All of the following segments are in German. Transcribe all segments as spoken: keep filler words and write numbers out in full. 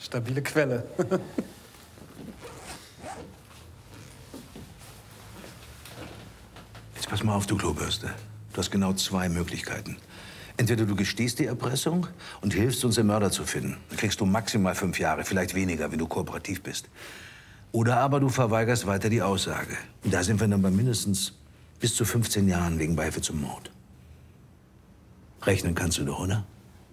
Stabile Quelle. Jetzt pass mal auf, du Klobürste. Du hast genau zwei Möglichkeiten. Entweder du gestehst die Erpressung und hilfst uns, den Mörder zu finden. Dann kriegst du maximal fünf Jahre, vielleicht weniger, wenn du kooperativ bist. Oder aber du verweigerst weiter die Aussage. Und da sind wir dann bei mindestens bis zu fünfzehn Jahren wegen Beihilfe zum Mord. Rechnen kannst du doch, oder?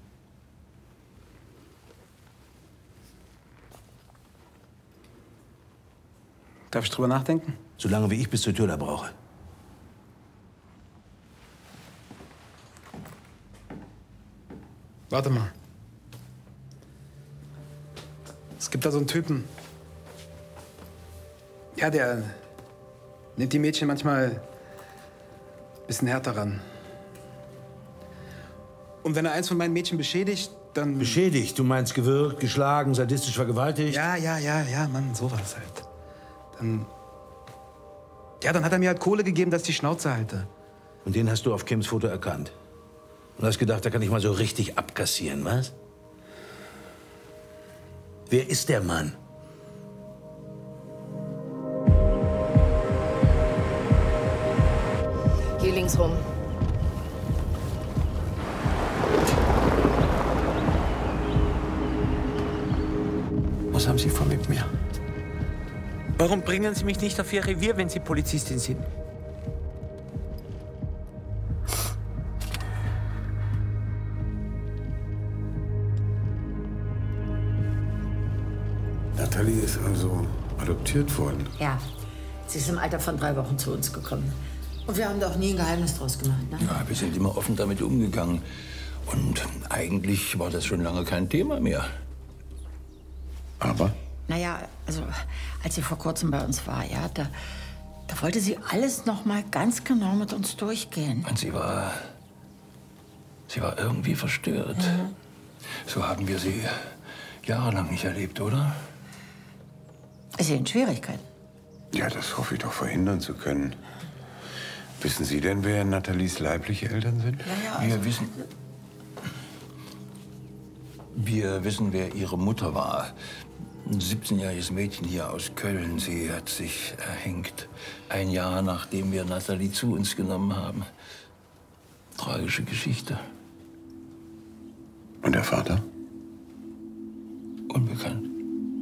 Darf ich drüber nachdenken? Solange wie ich bis zur Tür da brauche. Warte mal. Es gibt da so einen Typen. Ja, der nimmt die Mädchen manchmal ein bisschen härter ran. Und wenn er eins von meinen Mädchen beschädigt, dann... Beschädigt? Du meinst gewürgt, geschlagen, sadistisch vergewaltigt? Ja, ja, ja, ja, Mann, sowas halt. Dann... Ja, dann hat er mir halt Kohle gegeben, dass ich die Schnauze halte. Und den hast du auf Kims Foto erkannt? Und hast gedacht, da kann ich mal so richtig abkassieren, was? Wer ist der Mann? Hier links rum. Was haben Sie vor mit mir? Warum bringen Sie mich nicht auf Ihr Revier, wenn Sie Polizistin sind? Nathalie ist also adoptiert worden. Ja, sie ist im Alter von drei Wochen zu uns gekommen. Und wir haben da auch nie ein Geheimnis draus gemacht, ne? Ja, wir sind immer offen damit umgegangen. Und eigentlich war das schon lange kein Thema mehr. Aber? Naja, also als sie vor kurzem bei uns war, ja, da, da wollte sie alles noch mal ganz genau mit uns durchgehen. Und sie war... Sie war irgendwie verstört. Mhm. So haben wir sie jahrelang nicht erlebt, oder? Ist sie in Schwierigkeiten? Ja, das hoffe ich doch verhindern zu können. Wissen Sie denn, wer Nathalies leibliche Eltern sind? Ja, ja. Wir wissen... Wir wissen, wer ihre Mutter war. Ein siebzehnjähriges Mädchen hier aus Köln. Sie hat sich erhängt. Ein Jahr, nachdem wir Nathalie zu uns genommen haben. Tragische Geschichte. Und der Vater? Unbekannt.